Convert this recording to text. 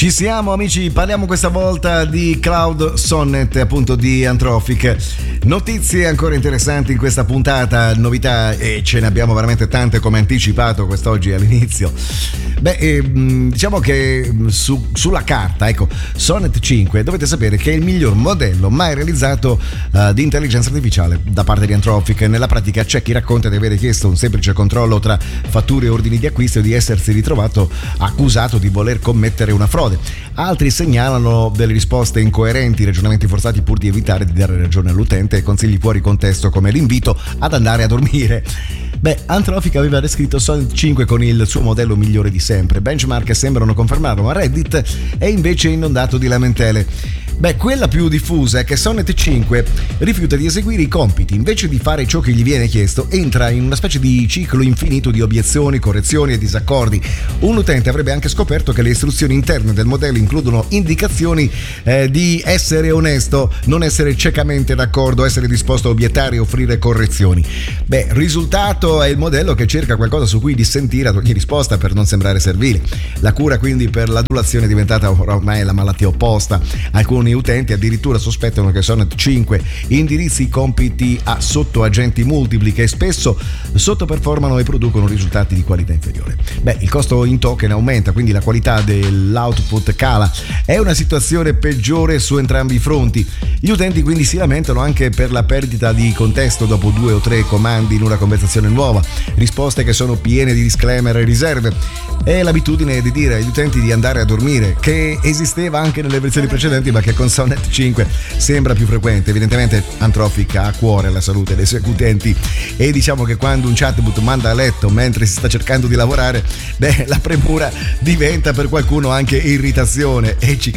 Ci siamo amici, parliamo questa volta di Cloud Sonnet, appunto di Anthropic. Notizie ancora interessanti in questa puntata, novità, e ce ne abbiamo veramente tante come anticipato quest'oggi all'inizio. Diciamo che sulla carta, ecco, Sonnet 5 dovete sapere che è il miglior modello mai realizzato di intelligenza artificiale da parte di Anthropic. Nella pratica c'è chi racconta di aver chiesto un semplice controllo tra fatture e ordini di acquisto e di essersi ritrovato accusato di voler commettere una frode. Altri segnalano delle risposte incoerenti, ragionamenti forzati pur di evitare di dare ragione all'utente e consigli fuori contesto come l'invito ad andare a dormire. Anthropic aveva descritto Sonnet 5 con il suo modello migliore di sempre. Benchmark sembrano confermarlo, ma Reddit è invece inondato di lamentele. Quella più diffusa è che Sonnet 5 rifiuta di eseguire i compiti. Invece di fare ciò che gli viene chiesto, entra in una specie di ciclo infinito di obiezioni, correzioni e disaccordi. Un utente avrebbe anche scoperto che le istruzioni interne del modello includono indicazioni di essere onesto, non essere ciecamente d'accordo, essere disposto a obiettare e offrire correzioni. Risultato è il modello che cerca qualcosa su cui dissentire ad ogni risposta per non sembrare servile. La cura quindi per l'adulazione è diventata ormai la malattia opposta. Alcuni utenti addirittura sospettano che Sonnet 5 indirizzi i compiti a sottoagenti multipli che spesso sottoperformano e producono risultati di qualità inferiore. Il costo in token aumenta, quindi la qualità dell'output cala. È una situazione peggiore su entrambi i fronti. Gli utenti quindi si lamentano anche per la perdita di contesto dopo 2 o 3 comandi in una conversazione nuova, risposte che sono piene di disclaimer e riserve. È l'abitudine di dire agli utenti di andare a dormire, che esisteva anche nelle versioni precedenti ma che con Sonnet 5 sembra più frequente. Evidentemente Anthropic ha a cuore la salute dei suoi utenti e diciamo che quando un chatbot manda a letto mentre si sta cercando di lavorare, la premura diventa per qualcuno anche irritazione e ci